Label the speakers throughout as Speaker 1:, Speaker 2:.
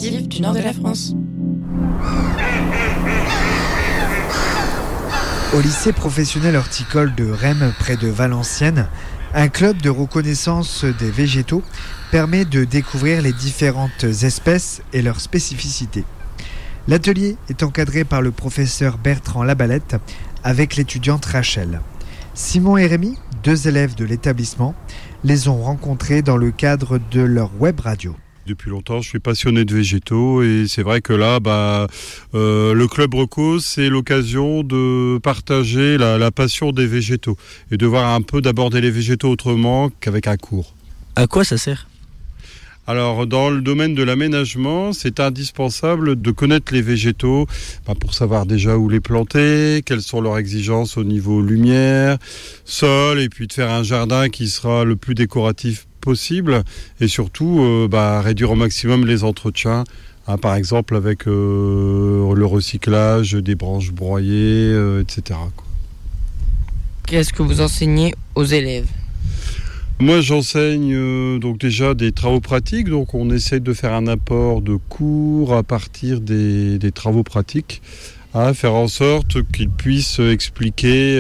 Speaker 1: natifs du nord de la France.
Speaker 2: Au lycée professionnel horticole de Rheims, près de Valenciennes, un club de reconnaissance des végétaux permet de découvrir les différentes espèces et leurs spécificités. L'atelier est encadré par le professeur Bertrand Labalette avec l'étudiante Rachel. Simon et Rémi, 2 élèves de l'établissement, les ont rencontrés dans le cadre de leur web radio.
Speaker 3: Depuis longtemps, je suis passionné de végétaux et c'est vrai que là, le Club Reco, c'est l'occasion de partager la passion des végétaux et de voir un peu d'aborder les végétaux autrement qu'avec un cours.
Speaker 4: À quoi ça sert ?
Speaker 3: Alors, dans le domaine de l'aménagement, c'est indispensable de connaître les végétaux pour savoir déjà où les planter, quelles sont leurs exigences au niveau lumière, sol, et puis de faire un jardin qui sera le plus décoratif possible et surtout réduire au maximum les entretiens, par exemple avec le recyclage des branches broyées, etc.
Speaker 1: Qu'est-ce que vous enseignez aux élèves ?
Speaker 3: Moi, j'enseigne donc déjà des travaux pratiques, donc on essaie de faire un apport de cours à partir des travaux pratiques, à faire en sorte qu'ils puissent expliquer,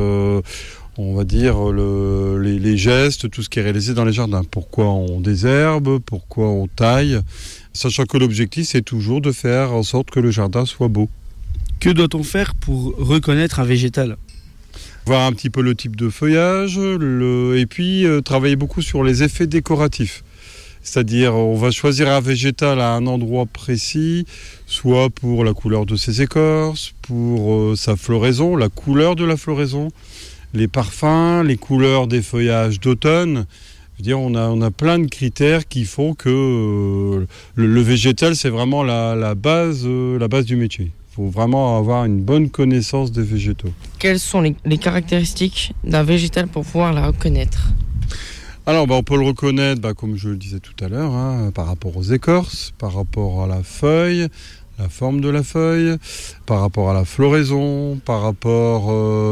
Speaker 3: on va dire, les gestes, tout ce qui est réalisé dans les jardins. Pourquoi on désherbe, pourquoi on taille, sachant que l'objectif, c'est toujours de faire en sorte que le jardin soit beau.
Speaker 4: Que doit-on faire pour reconnaître un végétal ?
Speaker 3: Voir un petit peu le type de feuillage, et puis travailler beaucoup sur les effets décoratifs. C'est-à-dire, on va choisir un végétal à un endroit précis, soit pour la couleur de ses écorces, pour sa floraison, la couleur de la floraison, les parfums, les couleurs des feuillages d'automne. Je veux dire, on a plein de critères qui font que le végétal, c'est vraiment la base du métier. Il faut vraiment avoir une bonne connaissance des végétaux.
Speaker 1: Quelles sont les caractéristiques d'un végétal pour pouvoir la reconnaître ?
Speaker 3: Alors, on peut le reconnaître, comme je le disais tout à l'heure, par rapport aux écorces, par rapport à la feuille, la forme de la feuille, par rapport à la floraison, par rapport,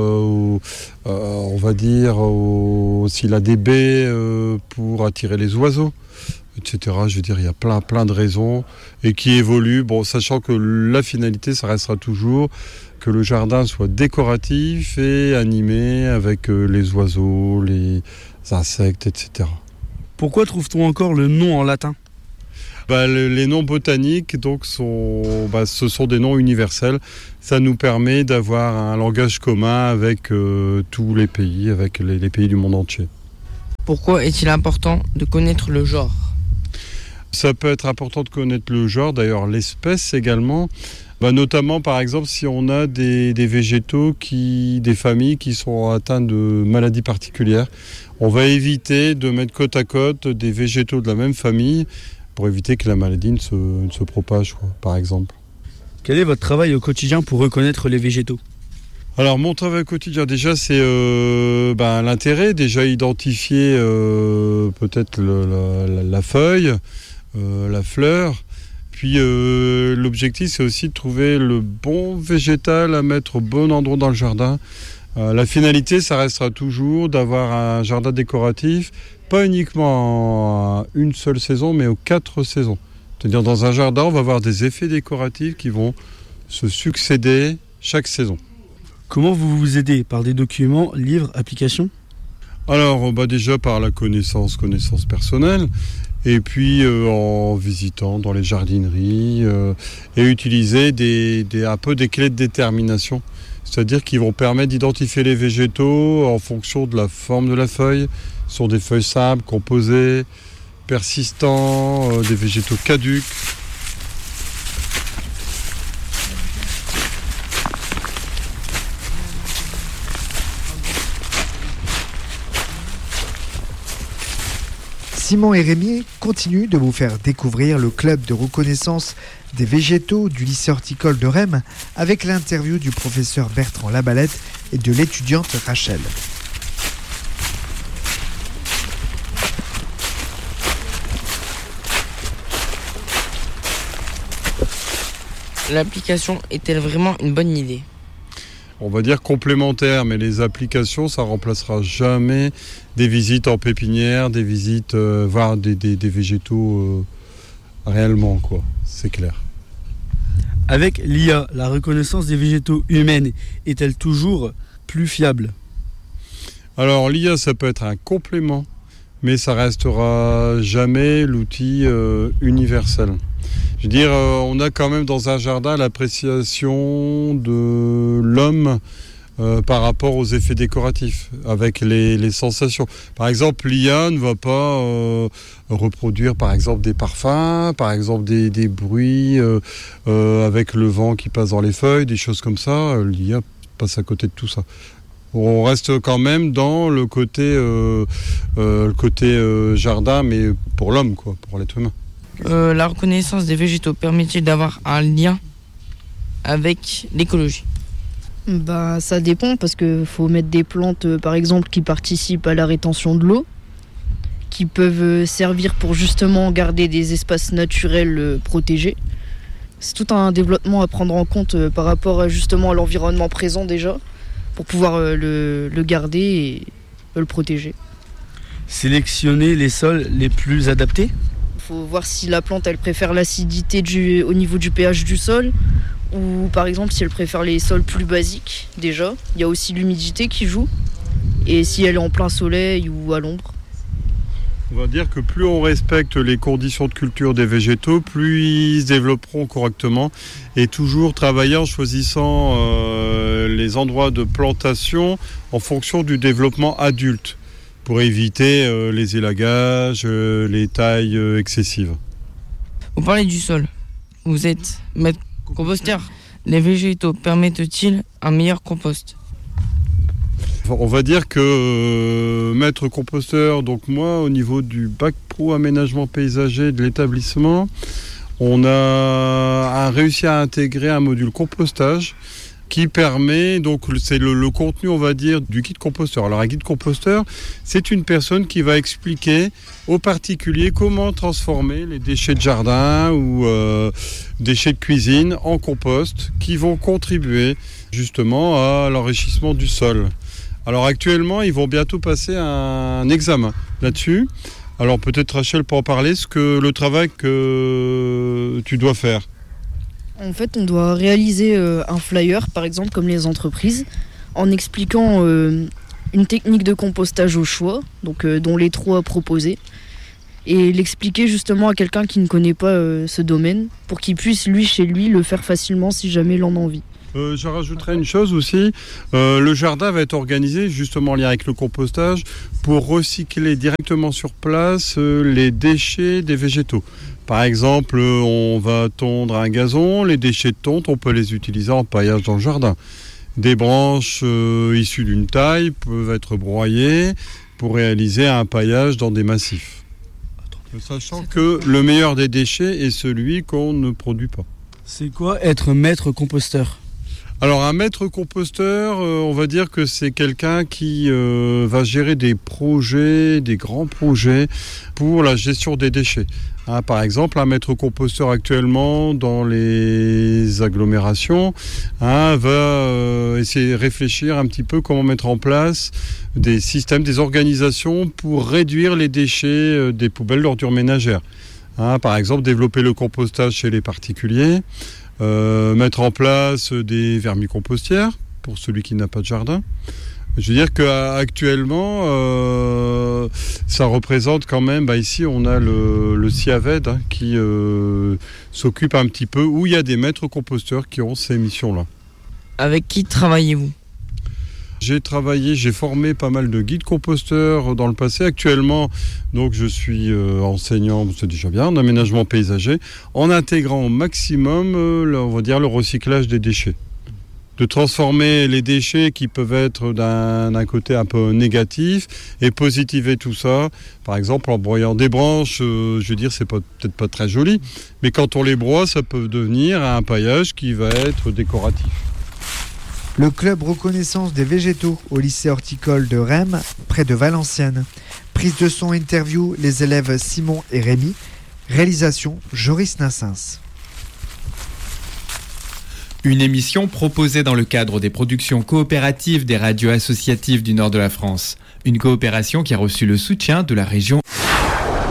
Speaker 3: s'il a des baies pour attirer les oiseaux, etc. Je veux dire, il y a plein de raisons et qui évoluent, sachant que la finalité, ça restera toujours que le jardin soit décoratif et animé avec les oiseaux, les insectes, etc.
Speaker 4: Pourquoi trouve-t-on encore le nom en latin ?
Speaker 3: Les noms botaniques, donc, ce sont des noms universels. Ça nous permet d'avoir un langage commun avec tous les pays, avec les pays du monde entier.
Speaker 1: Pourquoi est-il important de connaître le genre ?
Speaker 3: Ça peut être important de connaître le genre, d'ailleurs l'espèce également. Notamment, par exemple, si on a des végétaux, des familles qui sont atteintes de maladies particulières, on va éviter de mettre côte à côte des végétaux de la même famille pour éviter que la maladie ne se propage, par exemple.
Speaker 4: Quel est votre travail au quotidien pour reconnaître les végétaux ?
Speaker 3: Alors, mon travail quotidien, déjà, c'est l'intérêt. Déjà, identifier peut-être la feuille, la fleur. Puis, l'objectif, c'est aussi de trouver le bon végétal à mettre au bon endroit dans le jardin. La finalité, ça restera toujours d'avoir un jardin décoratif, pas uniquement à une seule saison, mais aux 4 saisons. C'est-à-dire, dans un jardin, on va avoir des effets décoratifs qui vont se succéder chaque saison.
Speaker 4: Comment vous vous aidez ? Par des documents, livres, applications ?
Speaker 3: Alors, déjà par la connaissance personnelle, et puis en visitant dans les jardineries, et utiliser un peu des clés de détermination. C'est-à-dire qu'ils vont permettre d'identifier les végétaux en fonction de la forme de la feuille. Ce sont des feuilles simples, composées, persistants, des végétaux caducs.
Speaker 2: Simon et Rémi continuent de vous faire découvrir le club de reconnaissance des végétaux du lycée horticole de Rheims avec l'interview du professeur Bertrand Labalette et de l'étudiante Rachel.
Speaker 1: L'application est-elle vraiment une bonne idée ?
Speaker 3: On va dire complémentaire, mais les applications, ça remplacera jamais des visites en pépinière, des visites, voir des végétaux réellement, quoi. C'est clair.
Speaker 4: Avec l'IA, la reconnaissance des végétaux humaine est-elle toujours plus fiable ?
Speaker 3: Alors l'IA, ça peut être un complément, mais ça restera jamais l'outil universel. Je veux dire, on a quand même dans un jardin l'appréciation de l'homme par rapport aux effets décoratifs, avec les sensations. Par exemple, l'IA ne va pas reproduire par exemple des parfums, par exemple des bruits avec le vent qui passe dans les feuilles, des choses comme ça. L'IA passe à côté de tout ça. On reste quand même dans le côté jardin, mais pour l'homme, quoi, pour l'être humain.
Speaker 1: La reconnaissance des végétaux permet-il d'avoir un lien avec l'écologie ?
Speaker 5: Bah, ça dépend parce qu'il faut mettre des plantes, par exemple, qui participent à la rétention de l'eau, qui peuvent servir pour justement garder des espaces naturels protégés. C'est tout un développement à prendre en compte par rapport justement à l'environnement présent déjà, pour pouvoir le garder et le protéger.
Speaker 4: Sélectionner les sols les plus adaptés ?
Speaker 5: Il faut voir si la plante elle préfère l'acidité au niveau du pH du sol, ou par exemple si elle préfère les sols plus basiques déjà. Il y a aussi l'humidité qui joue, et si elle est en plein soleil ou à l'ombre.
Speaker 3: On va dire que plus on respecte les conditions de culture des végétaux, plus ils se développeront correctement, et toujours travailler en choisissant les endroits de plantation en fonction du développement adulte, pour éviter les élagages, les tailles excessives.
Speaker 1: Vous parlez du sol. Vous êtes maître composteur. Les végétaux permettent-ils un meilleur compost ?
Speaker 3: On va dire que maître composteur, donc moi au niveau du bac pro aménagement paysager de l'établissement, on a réussi à intégrer un module compostage qui permet, donc c'est le contenu on va dire du guide composteur. Alors un guide composteur, c'est une personne qui va expliquer aux particuliers comment transformer les déchets de jardin ou déchets de cuisine en compost qui vont contribuer justement à l'enrichissement du sol. Alors actuellement, ils vont bientôt passer un examen là-dessus. Alors peut-être Rachel peut en parler, le travail que tu dois faire.
Speaker 5: En fait, on doit réaliser un flyer, par exemple, comme les entreprises, en expliquant une technique de compostage au choix, donc dont les 3 proposés, et l'expliquer justement à quelqu'un qui ne connaît pas ce domaine, pour qu'il puisse, chez lui, le faire facilement si jamais il en a envie.
Speaker 3: Je rajouterai une chose aussi, le jardin va être organisé justement en lien avec le compostage pour recycler directement sur place les déchets des végétaux. Par exemple, on va tondre un gazon, les déchets de tonte, on peut les utiliser en paillage dans le jardin. Des branches issues d'une taille peuvent être broyées pour réaliser un paillage dans des massifs. Sachant que le meilleur des déchets est celui qu'on ne produit pas.
Speaker 4: C'est quoi être maître composteur ?
Speaker 3: Alors un maître composteur, on va dire que c'est quelqu'un qui va gérer des projets, des grands projets pour la gestion des déchets. Par exemple, un maître composteur actuellement dans les agglomérations va essayer de réfléchir un petit peu comment mettre en place des systèmes, des organisations pour réduire les déchets des poubelles d'ordures ménagères. Par exemple, développer le compostage chez les particuliers. Mettre en place des vermicompostières pour celui qui n'a pas de jardin. Je veux dire qu'actuellement, ça représente quand même, ici on a le CIAVED qui s'occupe un petit peu, où il y a des maîtres composteurs qui ont ces missions-là.
Speaker 1: Avec qui travaillez-vous ?
Speaker 3: J'ai formé pas mal de guides composteurs dans le passé. Actuellement, donc je suis enseignant, c'est déjà bien, en aménagement paysager, en intégrant au maximum, on va dire, le recyclage des déchets. De transformer les déchets qui peuvent être d'un côté un peu négatif et positiver tout ça. Par exemple, en broyant des branches, je veux dire, c'est peut-être pas très joli, mais quand on les broie, ça peut devenir un paillage qui va être décoratif.
Speaker 2: Le club reconnaissance des végétaux au lycée horticole de Reims, près de Valenciennes. Prise de son interview, les élèves Simon et Rémi. Réalisation, Joris Nassens.
Speaker 6: Une émission proposée dans le cadre des productions coopératives des radios associatives du nord de la France. Une coopération qui a reçu le soutien de la région